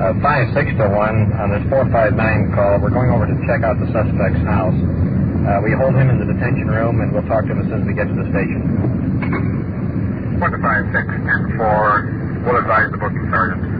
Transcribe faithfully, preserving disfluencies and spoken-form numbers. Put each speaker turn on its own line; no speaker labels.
Uh, five six to one on this four five nine call. We're going over to check out the suspect's house. Uh, we hold him in the detention room, and we'll talk to him as soon as we get to the station.
one to five six ten four. We'll advise the booking sergeant.